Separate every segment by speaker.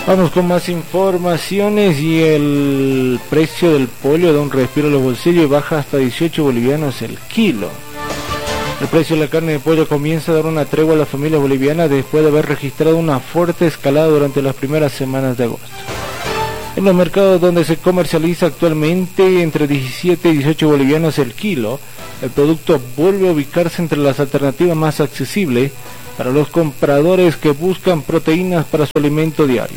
Speaker 1: Vamos con más informaciones y el precio del pollo da un respiro a los bolsillos y baja hasta 18 bolivianos el kilo. El precio de la carne de pollo comienza a dar una tregua a la familia boliviana después de haber registrado una fuerte escalada durante las primeras semanas de agosto. En los mercados donde se comercializa actualmente entre 17 y 18 bolivianos el kilo, el producto vuelve a ubicarse entre las alternativas más accesibles para los compradores que buscan proteínas para su alimento diario.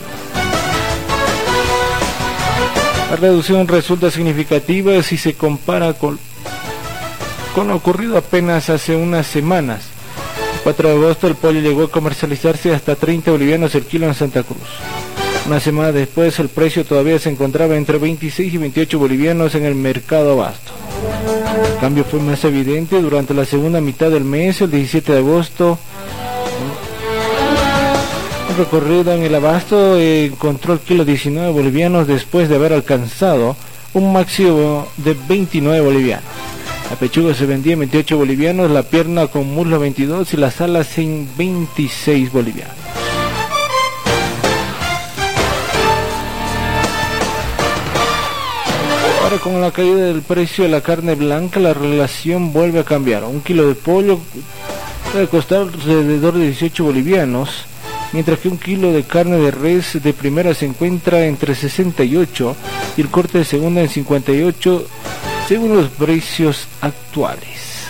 Speaker 1: La reducción resulta significativa si se compara con lo ocurrido apenas hace unas semanas. El 4 de agosto el pollo llegó a comercializarse hasta 30 bolivianos el kilo en Santa Cruz. Una semana después el precio todavía se encontraba entre 26 y 28 bolivianos en el mercado abasto. El cambio fue más evidente durante la segunda mitad del mes, el 17 de agosto. Un recorrido en el abasto encontró el kilo 19 bolivianos después de haber alcanzado un máximo de 29 bolivianos. La pechuga se vendía en 28 bolivianos, la pierna con muslo 22 y las alas en 26 bolivianos. Ahora, con la caída del precio de la carne blanca, la relación vuelve a cambiar. Un kilo de pollo puede costar alrededor de 18 bolivianos, mientras que un kilo de carne de res de primera se encuentra entre 68 y el corte de segunda en 58, según los precios actuales.